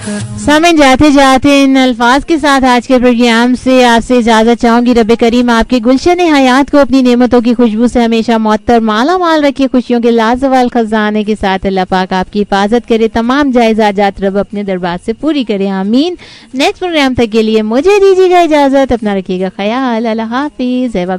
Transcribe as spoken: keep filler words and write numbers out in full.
सामने जाते जाते इन अल्फाज के साथ आज के प्रोग्राम से आपसे इजाजत चाहूंगी। रब करीम आपके गुलशन हयात को अपनी नेमतों की खुशबू से हमेशा मुअत्तर माला माल रखे, खुशियों के लाजवाल खजाने के साथ अल्लाह पाक आपकी हिफाजत करे, तमाम जायज़ हाजात रब अपने दरबार से पूरी करे, आमीन। नेक्स्ट प्रोग्राम तक के लिए मुझे दीजिएगा इजाजत, अपना रखिएगा ख्याल, अल्लाह हाफिज।